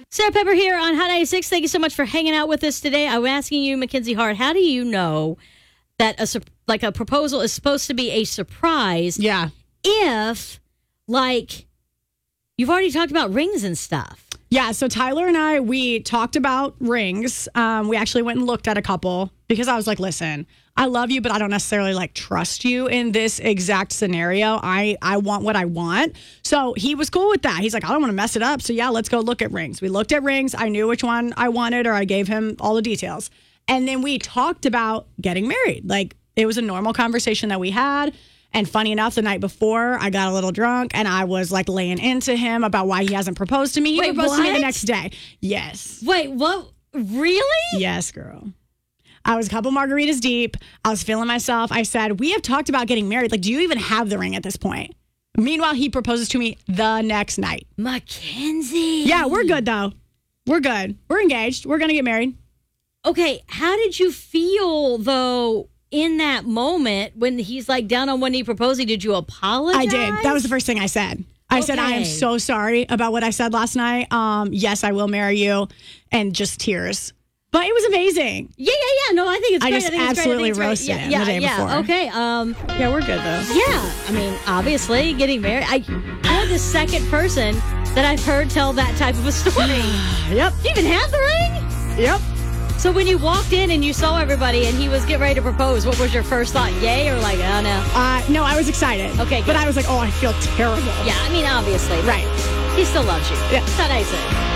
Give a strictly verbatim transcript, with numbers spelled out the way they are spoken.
Sarah Pepper here on Hot ninety-six. Thank you so much for hanging out with us today. I'm asking you, Mackenzie Hart, how do you know that a like a proposal is supposed to be a surprise? Yeah. If, like, you've already talked about rings and stuff. Yeah, so Tyler and I, we talked about rings. Um, we actually went and looked at a couple because I was like, listen, I love you, but I don't necessarily like trust you in this exact scenario. I, I want what I want. So he was cool with that. He's like, I don't want to mess it up. So yeah, let's go look at rings. We looked at rings. I knew which one I wanted, or I gave him all the details. And then we talked about getting married. Like, it was a normal conversation that we had. And funny enough, the night before, I got a little drunk and I was like laying into him about why he hasn't proposed to me. He Wait, proposed to me the what? next day. Yes. Wait, what? Really? Yes, girl. I was a couple margaritas deep. I was feeling myself. I said, we have talked about getting married. Like, do you even have the ring at this point? Meanwhile, he proposes to me the next night. Mackenzie. Yeah, we're good, though. We're good. We're engaged. We're going to get married. Okay, how did you feel, though, in that moment when he's like down on one knee proposing? Did you apologize? I did. That was the first thing I said. I Okay. said, I am so sorry about what I said last night. Um, yes, I will marry you. And just tears. But it was amazing. Yeah, yeah, yeah. No, I think it's I great. just I think it's absolutely great. I think it's roasted great. him yeah, the day yeah, before. Yeah, okay. Um, Yeah, we're good, though. yeah, I mean, obviously, getting married. I, you're the second person that I've heard tell that type of a story. Yep. Do you even have the ring? Yep. So when you walked in and you saw everybody and he was getting ready to propose, what was your first thought? Yay or like, oh, no? Uh, no, I was excited. Okay, But good. I was like, oh, I feel terrible. Yeah, I mean, obviously. Right. He still loves you. Yeah. That's how I say.